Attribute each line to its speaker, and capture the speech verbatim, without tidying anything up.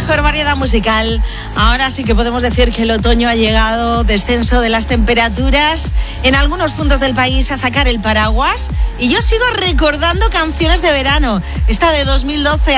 Speaker 1: mejor variedad musical. Ahora sí que podemos decir que el otoño ha llegado, descenso de las temperaturas en algunos puntos del país, a sacar el paraguas. Y yo sigo recordando canciones de verano. Esta de dos mil doce,